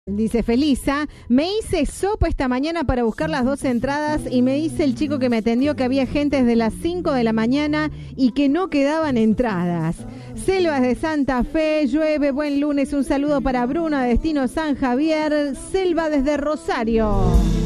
Dice Felisa, me hice sopa esta mañana para buscar las 2 entradas y me dice el chico que me atendió que había gente desde las 5 de la mañana y que no quedaban entradas. Selvas de Santa Fe, llueve, buen lunes, un saludo para Bruno de Destino San Javier, Selva desde Rosario.